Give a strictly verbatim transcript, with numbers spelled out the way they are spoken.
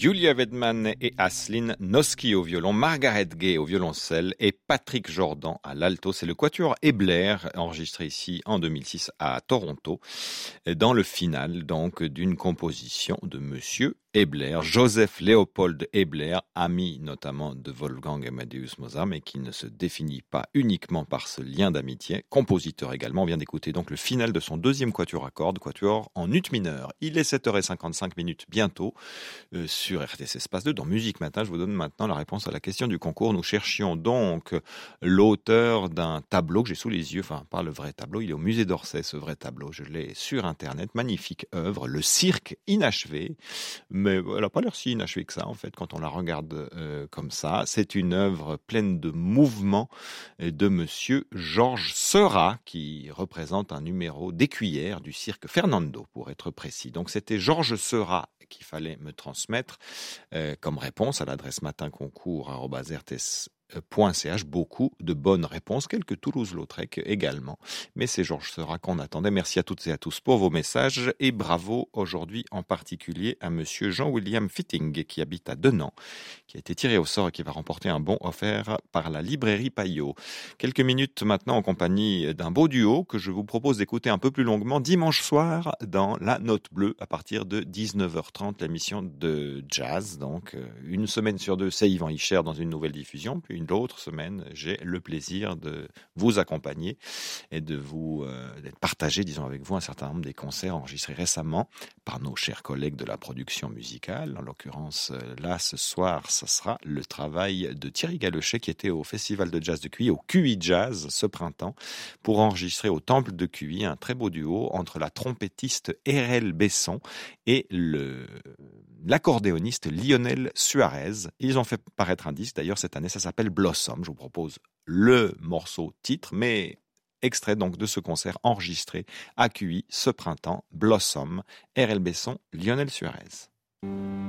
Julia Wedman et Aslin Noski au violon, Margaret Gay au violoncelle et Patrick Jordan à l'alto. C'est le quatuor Ebler, enregistré ici en deux mille six à Toronto, dans le final donc d'une composition de Monsieur Ebler, Joseph Léopold Ebler, ami notamment de Wolfgang Amadeus Mozart, mais qui ne se définit pas uniquement par ce lien d'amitié, compositeur également. On vient d'écouter donc le final de son deuxième quatuor à cordes, quatuor en ut mineur. Il est sept heures cinquante-cinq minutes bientôt euh, sur R T C Espace deux. Dans Musique Matin, je vous donne maintenant la réponse à la question du concours. Nous cherchions donc l'auteur d'un tableau que j'ai sous les yeux, enfin pas le vrai tableau, il est au musée d'Orsay ce vrai tableau, je l'ai sur internet, magnifique œuvre, le cirque inachevé. Mais elle n'a pas l'air si inachevée que ça, en fait, quand on la regarde euh, comme ça. C'est une œuvre pleine de mouvements de monsieur Georges Seurat, qui représente un numéro d'écuyère du cirque Fernando, pour être précis. Donc c'était Georges Seurat qu'il fallait me transmettre euh, comme réponse à l'adresse matinconcours arobase r t s point c h. Beaucoup de bonnes réponses, quelques Toulouse-Lautrec également. Mais c'est Georges Seurat qu'on attendait. Merci à toutes et à tous pour vos messages et bravo aujourd'hui en particulier à monsieur Jean-William Fitting qui habite à Denan, qui a été tiré au sort et qui va remporter un bon offert par la librairie Payot. Quelques minutes maintenant en compagnie d'un beau duo que je vous propose d'écouter un peu plus longuement dimanche soir dans La Note Bleue à partir de dix-neuf heures trente, l'émission de jazz. Donc une semaine sur deux, c'est Yvan Hichère dans une nouvelle diffusion. Puis une autre semaine, j'ai le plaisir de vous accompagner et de vous euh, d'être partagé, disons, avec vous un certain nombre des concerts enregistrés récemment par nos chers collègues de la production musicale. En l'occurrence, là, ce soir, ce sera le travail de Thierry Galechet qui était au Festival de Jazz de Cuy, au Q I Jazz ce printemps, pour enregistrer au Temple de Cuy un très beau duo entre la trompettiste Erel Besson et le l'accordéoniste Lionel Suarez. Ils ont fait paraître un disque, d'ailleurs, cette année, ça s'appelle Blossom. Je vous propose le morceau titre, mais extrait donc de ce concert enregistré à Q I ce printemps, Blossom, Erel Besson, Lionel Suarez.